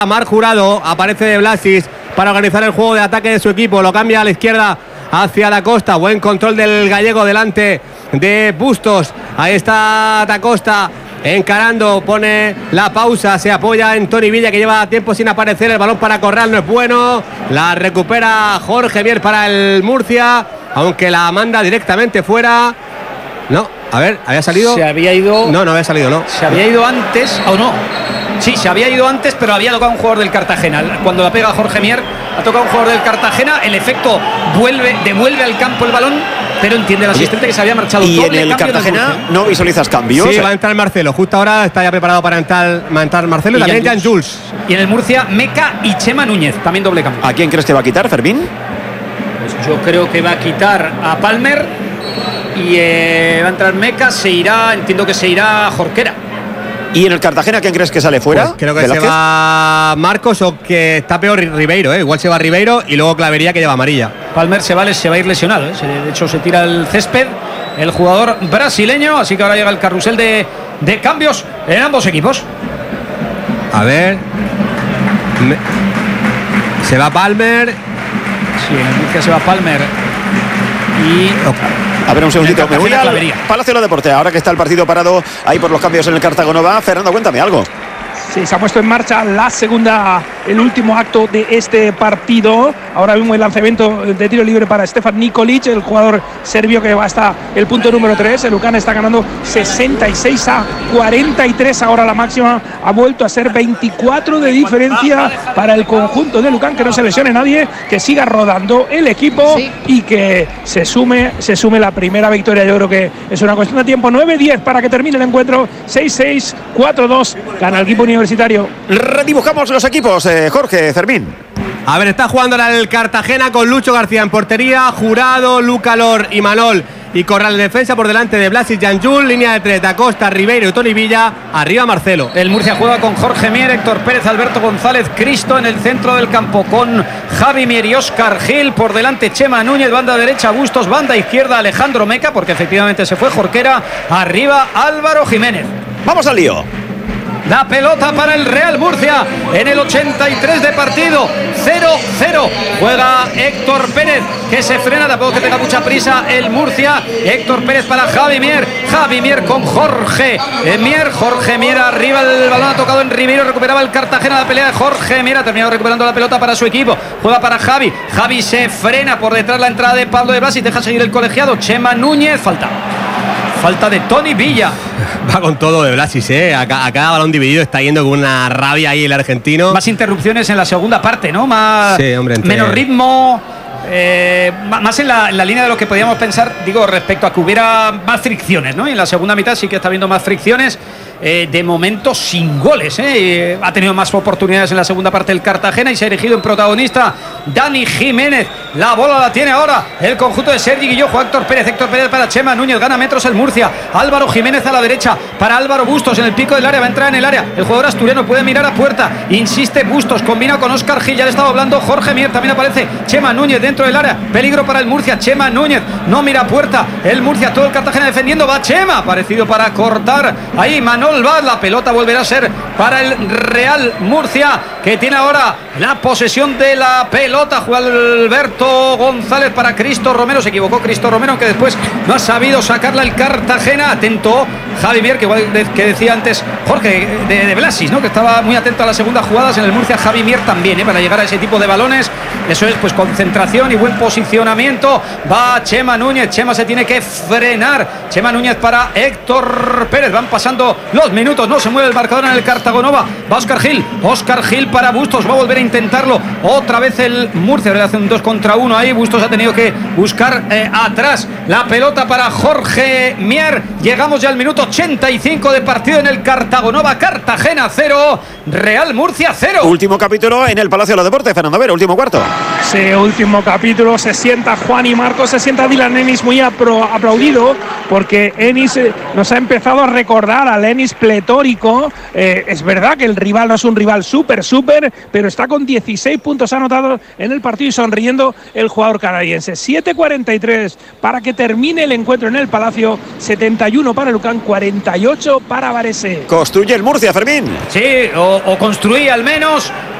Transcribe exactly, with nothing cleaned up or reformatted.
Marc Jurado, aparece de Blasis para organizar el juego de ataque de su equipo. Lo cambia a la izquierda hacia Da Costa. Buen control del gallego delante de Bustos. Ahí está Da Costa encarando, pone la pausa, se apoya en Toni Villa, que lleva tiempo sin aparecer. El balón para Corral no es bueno. La recupera Jorge Mier para el Murcia, aunque la manda directamente fuera. No, a ver, ¿había salido? Se había ido. No, no había salido, no. Se había ido antes, o no. Sí, se había ido antes, pero había tocado un jugador del Cartagena. Cuando la pega Jorge Mier, ha tocado un jugador del Cartagena. El efecto vuelve, devuelve al campo el balón, pero entiende el asistente que se había marchado. Y en el Cartagena no visualizas cambios. Sí, va a entrar Marcelo. Justo ahora está ya preparado para entrar, para entrar Marcelo y, y también Jan Jules. Y en el Murcia, Meca y Chema Núñez, también doble cambio. ¿A quién crees que va a quitar, Fermín? Pues yo creo que va a quitar a Palmer y eh, va a entrar Meca. Se irá, entiendo que se irá Jorquera. ¿Y en el Cartagena quién crees que sale fuera? Pues creo que Velázquez. Se va Marcos, o que está peor Ribeiro, ¿eh? Igual se va Ribeiro y luego Clavería, que lleva amarilla. Palmer se va, se va a ir lesionado, ¿eh? De hecho se tira el césped el jugador brasileño, así que ahora llega el carrusel de, de cambios en ambos equipos. A ver, Me... se va Palmer. Sí, en el Murcia se va Palmer y... A ver, un segundito, me voy al Palacio de la Deporte, ahora que está el partido parado ahí por los cambios en el Cartagonova. Fernando, cuéntame algo. Sí, se ha puesto en marcha la segunda, el último acto de este partido. Ahora mismo el lanzamiento de tiro libre para Stefan Nikolic, el jugador serbio que va hasta el punto número tres. El Lucan está ganando sesenta y seis a cuarenta y tres. Ahora la máxima ha vuelto a ser veinticuatro de diferencia para el conjunto de Lucan. Que no se lesione nadie, que siga rodando el equipo y que se sume, se sume la primera victoria. Yo creo que es una cuestión de tiempo. nueve diez para que termine el encuentro. seis seis, cuatro dos. Gana el equipo universitario. Redibujamos los equipos, eh, Jorge, Fermín. A ver, está jugando ahora el Cartagena con Lucho García en portería, Jurado, Luca Lor y Manol y Corral en defensa, por delante de Blasis, Janjul, línea de tres, Da Costa, Ribeiro y Toni Villa, arriba Marcelo. El Murcia juega con Jorge Mier, Héctor Pérez, Alberto González, Cristo en el centro del campo, con Javi Mier y Óscar Gil, por delante Chema Núñez, banda derecha Bustos, banda izquierda Alejandro Meca, porque efectivamente se fue Jorquera, arriba Álvaro Jiménez. Vamos al lío. La pelota para el Real Murcia en el ochenta y tres de partido. cero cero. Juega Héctor Pérez, que se frena, tampoco que tenga mucha prisa el Murcia. Héctor Pérez para Javi Mier. Javi Mier con Jorge Mier. Jorge Mier arriba, el balón ha tocado en Ribeiro. Recuperaba el Cartagena, la pelea de Jorge Mier. Ha terminado recuperando la pelota para su equipo. Juega para Javi. Javi se frena por detrás la entrada de Pablo de Blas y deja seguir el colegiado. Chema Núñez. Falta. Falta de Toni Villa. Va con todo de Blasis, ¿eh? A, a cada balón dividido está yendo con una rabia ahí el argentino. Más interrupciones en la segunda parte, ¿no? Más, sí, hombre, entre... menos ritmo. Eh, más en la, en la línea de lo que podíamos pensar, digo, respecto a que hubiera más fricciones, ¿no? Y en la segunda mitad sí que está habiendo más fricciones. Eh, de momento sin goles, ¿eh? Ha tenido más oportunidades en la segunda parte el Cartagena y se ha erigido en protagonista Dani Jiménez. La bola la tiene ahora el conjunto de Sergi Guillojo. Héctor Pérez, Héctor Pérez para Chema Núñez, gana metros el Murcia. Álvaro Jiménez a la derecha para Álvaro Bustos en el pico del área, va a entrar en el área. El jugador asturiano puede mirar a puerta, insiste Bustos, combina con Óscar Gil, ya le estaba hablando Jorge Mier, también aparece Chema Núñez dentro del área, peligro para el Murcia. Chema Núñez no mira a puerta, el Murcia, todo el Cartagena defendiendo, va Chema, parecido para cortar ahí Manol Vaz. La pelota volverá a ser para el Real Murcia, que tiene ahora la posesión de la pelota. Juega Alberto González para Cristo Romero, se equivocó Cristo Romero, que después no ha sabido sacarla el Cartagena. Atento Javi Mier, que igual de, que decía antes Jorge de, de Blasis, ¿no? Que estaba muy atento a las segundas jugadas. En el Murcia Javi Mier también, ¿eh? Para llegar a ese tipo de balones. Eso es, pues, concentración y buen posicionamiento. Va Chema Núñez, Chema se tiene que frenar. Chema Núñez para Héctor Pérez, van pasando los minutos, no se mueve el marcador en el Cartagonova. Va Óscar Gil, Óscar Gil para Bustos, va a volver a intentarlo otra vez el Murcia, le hace un dos contra uno ahí. Bustos ha tenido que buscar eh, atrás la pelota para Jorge Mier. Llegamos ya al minuto ochenta y cinco de partido en el Cartagonova. Cartagena cero, Real Murcia cero. Último capítulo en el Palacio de los Deportes, Fernando Vera, último cuarto. Sí, último capítulo, se sienta Juan y Marcos, se sienta Dylan Ennis muy apro, aplaudido, porque Ennis nos ha empezado a recordar a Lenny tenis pletórico. Eh, es verdad que el rival no es un rival súper, súper, pero está con dieciséis puntos anotados en el partido y sonriendo el jugador canadiense. siete cuarenta y tres para que termine el encuentro en el Palacio. setenta y uno para Lucan, cuarenta y ocho para Varese. Construye el Murcia, Fermín. Sí, o, o construía al menos